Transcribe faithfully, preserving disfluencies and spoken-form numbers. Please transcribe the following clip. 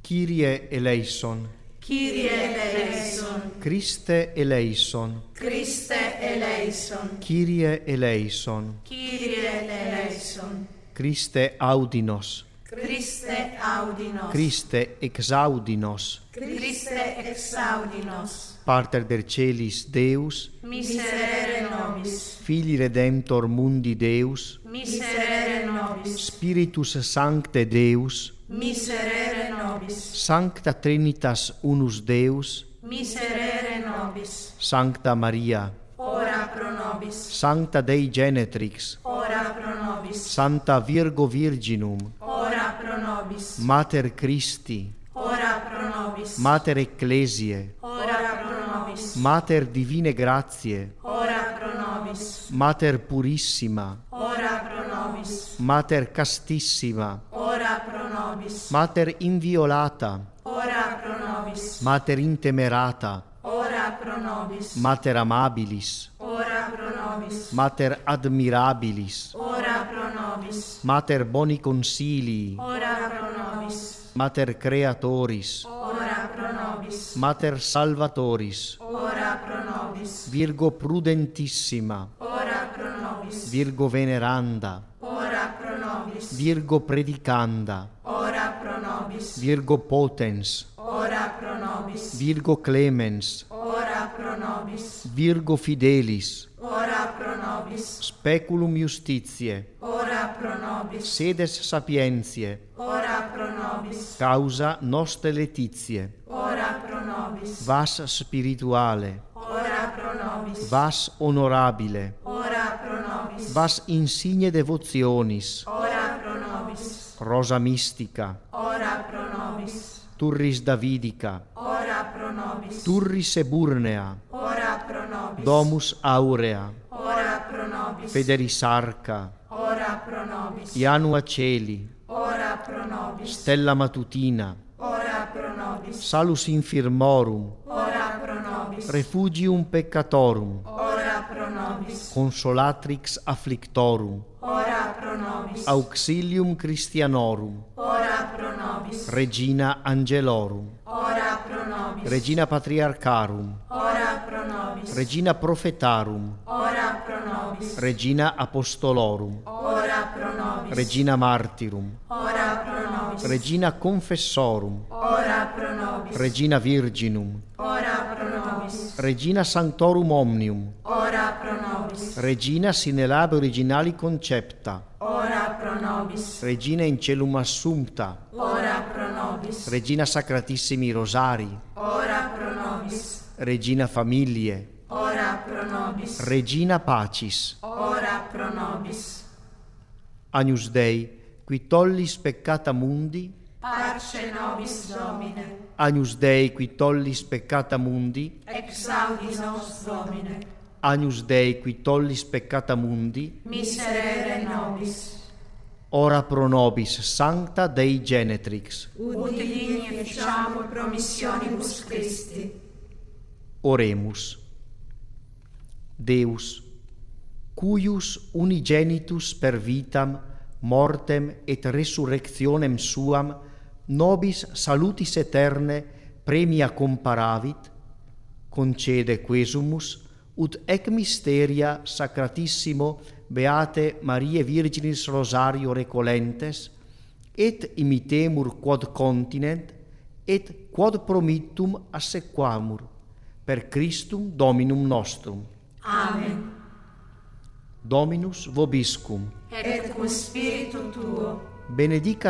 Kyrie eleison. Kyrie eleison. Christe eleison. Christe eleison. Kyrie eleison. Kyrie eleison. Christe audinos. Christe audinos. Christe exaudinos. Christe exaudinos. Pater der celis Deus, Miserere nobis. Filii Redemptor mundi Deus, Miserere nobis. Spiritus Sancte Deus, Miserere nobis. Sancta Trinitas unus Deus, Miserere nobis. Sancta Maria, Ora pro nobis. Sancta Dei Genetrix, Ora pro nobis. Santa Virgo Virginum, Ora pro nobis. Mater Christi, Ora pro nobis. Mater Ecclesiae, Ora pro nobis. Mater Divine Gratiae, Ora pro nobis. Mater Purissima, Ora pro nobis. Mater Castissima, Ora pro nobis. Mater Inviolata, Ora pro nobis. Mater Intemerata, Ora pro nobis. Mater Amabilis, Ora pro nobis. Mater Admirabilis, Ora pro nobis. Mater Boni Consilii, Ora pro nobis. Mater Creatoris, Ora pro nobis. Mater Salvatoris, Ora pro nobis. Virgo Prudentissima, Ora pro nobis. Virgo Veneranda, Ora pro nobis. Virgo Predicanda, Ora pro nobis. Virgo Potens, Ora pro nobis. Virgo Clemens, Ora pro nobis. Virgo Fidelis, Ora pro nobis. Speculum Justitiae, Ora pro nobis. Sedes Sapientiae, Ora pro nobis. Causa Nostre Laetitiae, Ora pro nobis. Vas Spirituale, Ora pro nobis. Vas Honorabile, Ora pro nobis. Vas Insigne Devotionis, Ora pro nobis. Rosa Mystica, Ora pro nobis. Turris Davidica, Ora pro nobis. Turris Eburnea, Ora pro nobis. Domus Aurea, Ora pro nobis. Federis Arca, Ora pro nobis. Ianua Celi, Ora pro nobis. Stella Matutina, Ora pro nobis. Salus Infirmorum, Ora pro nobis. Refugium Peccatorum, Ora pro nobis. Consolatrix Afflictorum, Ora pro nobis. Auxilium Christianorum, Ora pro nobis. Regina Angelorum, Ora pro nobis. Regina Patriarcharum, Ora pro nobis. Regina Prophetarum, Ora pro nobis. Regina Apostolorum, Ora pro nobis. Regina Martyrum, Ora pro nobis. Regina Confessorum, Ora pro nobis. Regina Virginum, Ora pro nobis. Regina Sanctorum Omnium, Ora pro nobis. Regina sine labe originali concepta, Ora pro nobis. Regina in celum assumpta, Ora pro nobis. Regina Sacratissimi Rosari, Ora pro nobis. Regina Familiae, Ora pro nobis. Regina Pacis, Ora pro nobis. Agnus Dei, qui tollis peccata mundi, Parce nobis Domine. Agnus Dei, qui tollis peccata mundi, Exaudi nos Domine. Agnus Dei, qui tollis peccata mundi, Miserere nobis. ora pro nobis Sancta Dei Genetrix. Ut digni ficiamur promissionibus Christi. Oremus. Deus, cuius unigenitus per vitam, mortem et resurrectionem suam, nobis salutis eterne premia comparavit, concede quesumus, ut ec mysteria sacratissimo Beate Mariae Virginis Rosario recolentes, et imitemur quod continent, et quod promittum assequamur, per Christum Dominum nostrum. Amen. Dominus vobiscum. Et cum spiritu tuo. Benedicat